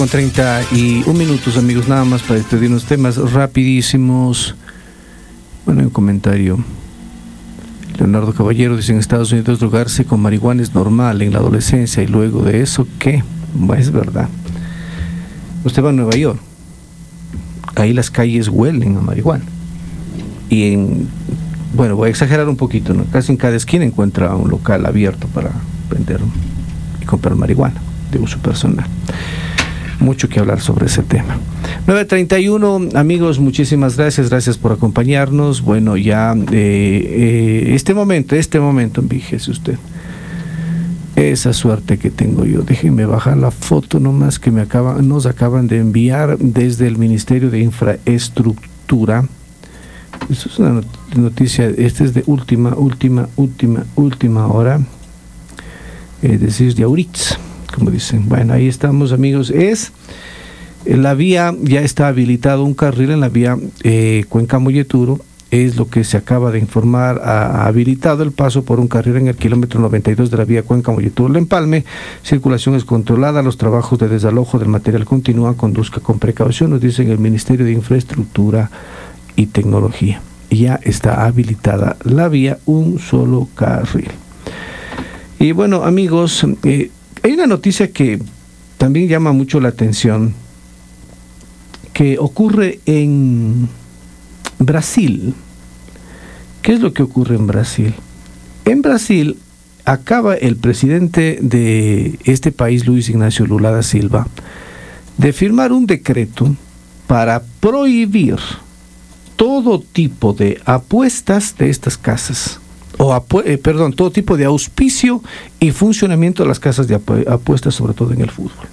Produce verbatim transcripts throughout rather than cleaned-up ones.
Con treinta y un minutos, amigos, nada más para despedir unos temas rapidísimos. Bueno, un comentario. Leonardo Caballero dice: en Estados Unidos drogarse con marihuana es normal en la adolescencia, y luego de eso, ¿qué? Bueno, es verdad. Usted va a Nueva York, ahí las calles huelen a marihuana. Y en, bueno, voy a exagerar un poquito, ¿no? Casi en cada esquina encuentra un local abierto para vender y comprar marihuana de uso personal. Mucho que hablar sobre ese tema. nueve treinta y uno, amigos, muchísimas gracias, gracias por acompañarnos. Bueno, ya eh, eh, este momento, este momento, fíjese usted, esa suerte que tengo yo. Déjenme bajar la foto nomás que me acaba, nos acaban de enviar desde el Ministerio de Infraestructura. Esto es una noticia, esta es de última, última, última, última hora, es decir, de ahorita, como dicen. Bueno, ahí estamos, amigos. Es la vía, ya está habilitado un carril en la vía eh, Cuenca-Molleturo, es lo que se acaba de informar. Ha habilitado el paso por un carril en el kilómetro noventa y dos de la vía Cuenca-Molleturo. El Empalme, circulación es controlada, los trabajos de desalojo del material continúan, conduzca con precaución, nos dicen el Ministerio de Infraestructura y Tecnología. Ya está habilitada la vía, un solo carril. Y bueno, amigos, eh, hay una noticia que también llama mucho la atención, que ocurre en Brasil. ¿Qué es lo que ocurre en Brasil? En Brasil acaba el presidente de este país, Luis Ignacio Lula da Silva, de firmar un decreto para prohibir todo tipo de apuestas de estas casas. O apu- eh, perdón, todo tipo de auspicio y funcionamiento de las casas de apu- apuestas, sobre todo en el fútbol.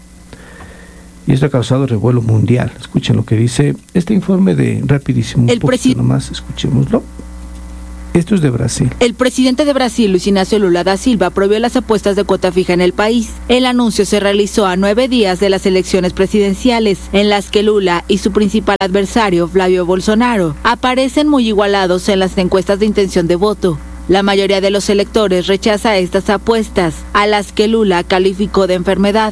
Y esto ha causado revuelo mundial. Escuchen lo que dice este informe de rapidísimo, un el poquito presi- nomás, escuchémoslo. Esto es de Brasil. El presidente de Brasil, Luis Ignacio Lula da Silva, prohibió las apuestas de cuota fija en el país. El anuncio se realizó a nueve días de las elecciones presidenciales, en las que Lula y su principal adversario, Flavio Bolsonaro, aparecen muy igualados en las encuestas de intención de voto. La mayoría de los electores rechaza estas apuestas, a las que Lula calificó de enfermedad.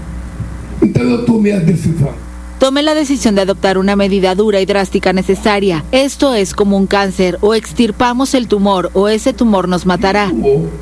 Tome la decisión de adoptar una medida dura y drástica necesaria. Esto es como un cáncer: o extirpamos el tumor o ese tumor nos matará.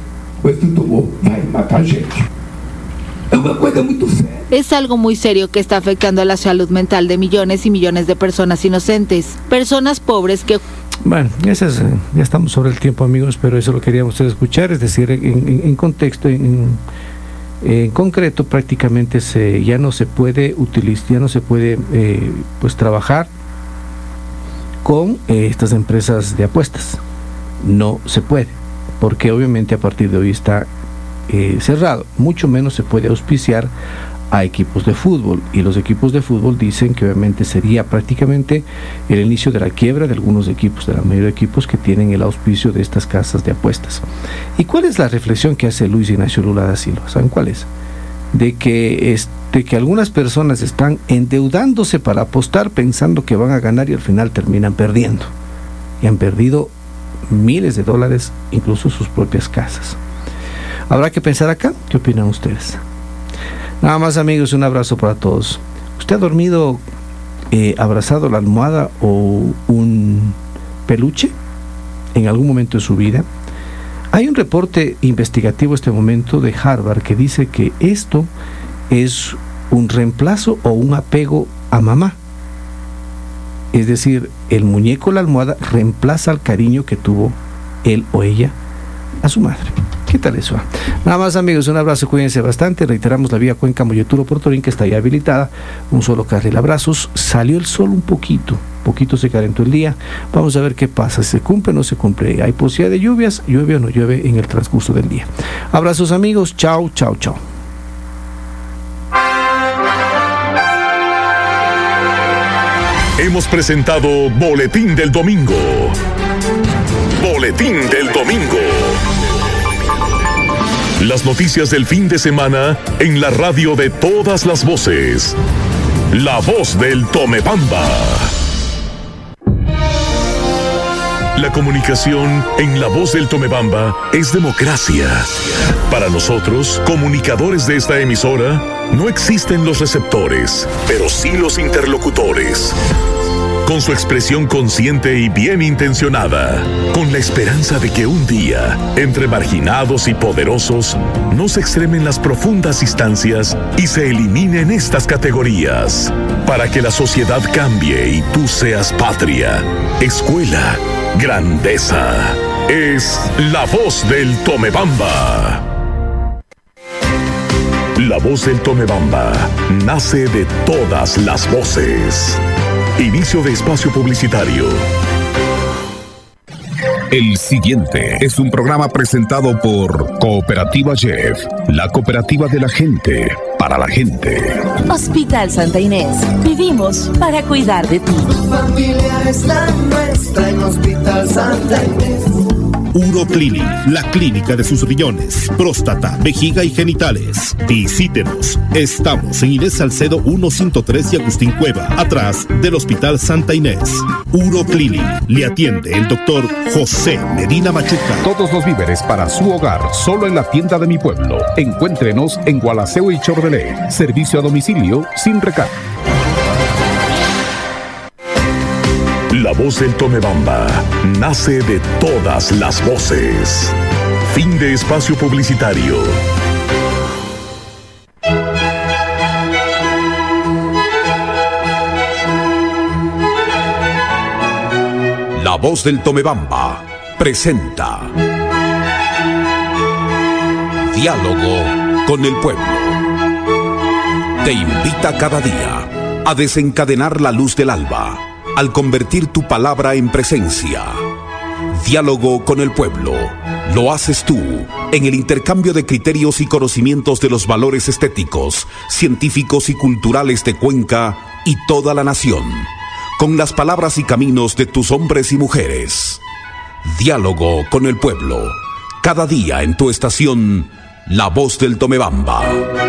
Es algo muy serio que está afectando a la salud mental de millones y millones de personas inocentes, personas pobres que... Bueno, esas, ya estamos sobre el tiempo, amigos, pero eso lo queríamos escuchar, es decir, en, en, en contexto, en, en concreto, prácticamente se, ya no se puede utilizar, ya no se puede eh, pues trabajar con eh, estas empresas de apuestas. No se puede, porque obviamente a partir de hoy está eh, cerrado. Mucho menos se puede auspiciar a equipos de fútbol, y los equipos de fútbol dicen que obviamente sería prácticamente el inicio de la quiebra de algunos equipos, de la mayoría de equipos que tienen el auspicio de estas casas de apuestas. ¿Y cuál es la reflexión que hace Luis Ignacio Lula da Silva? ¿Saben cuál es? De que, es, de que algunas personas están endeudándose para apostar pensando que van a ganar y al final terminan perdiendo, y han perdido miles de dólares, incluso sus propias casas. Habrá que pensar acá. ¿Qué opinan ustedes? Nada más, amigos, un abrazo para todos. ¿Usted ha dormido eh, abrazado la almohada o un peluche en algún momento de su vida? Hay un reporte investigativo en este momento de Harvard que dice que esto es un reemplazo o un apego a mamá. Es decir, el muñeco, la almohada, reemplaza el cariño que tuvo él o ella a su madre. ¿Qué tal eso? Nada más, amigos, un abrazo, cuídense bastante. Reiteramos, la vía Cuenca-Molleturo-Portorín, que está ya habilitada, un solo carril. Abrazos. Salió el sol un poquito, poquito se calentó el día. Vamos a ver qué pasa, si se cumple o no se cumple. Hay posibilidad de lluvias, llueve o no llueve en el transcurso del día. Abrazos, amigos. Chao, chao, chao. Hemos presentado Boletín del Domingo. Boletín del Domingo. Las noticias del fin de semana en la radio de todas las voces. La voz del Tomepamba. La comunicación en La Voz del Tomebamba es democracia. Para nosotros, comunicadores de esta emisora, no existen los receptores, pero sí los interlocutores. Con su expresión consciente y bien intencionada, con la esperanza de que un día, entre marginados y poderosos, no se extremen las profundas distancias y se eliminen estas categorías, para que la sociedad cambie y tú seas patria, escuela, grandeza. Es La Voz del Tomebamba. La Voz del Tomebamba nace de todas las voces. Inicio de espacio publicitario. El siguiente es un programa presentado por Cooperativa Jeff, la cooperativa de la gente, para la gente. Hospital Santa Inés. Vivimos para cuidar de ti. Tu familia es la nuestra en Hospital Santa Inés. Uroclinic, la clínica de sus riñones, próstata, vejiga y genitales. Visítenos. Estamos en Inés Salcedo ciento tres y Agustín Cueva, atrás del Hospital Santa Inés. Uroclinic. Le atiende el doctor José Medina Machuca. Todos los víveres para su hogar, solo en la tienda de mi pueblo. Encuéntrenos en Gualaceo y Chordelé. Servicio a domicilio sin recargo. La Voz del Tomebamba nace de todas las voces. Fin de espacio publicitario. La Voz del Tomebamba presenta Diálogo con el Pueblo. Te invita cada día a desencadenar la luz del alba al convertir tu palabra en presencia. Diálogo con el pueblo. Lo haces tú en el intercambio de criterios y conocimientos de los valores estéticos, científicos y culturales de Cuenca y toda la nación, con las palabras y caminos de tus hombres y mujeres. Diálogo con el pueblo. Cada día en tu estación, La Voz del Tomebamba.